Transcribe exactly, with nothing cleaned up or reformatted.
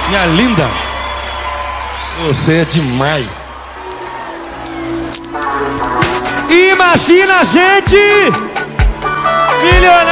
Minha linda, você é demais. Imagina a gente milionário.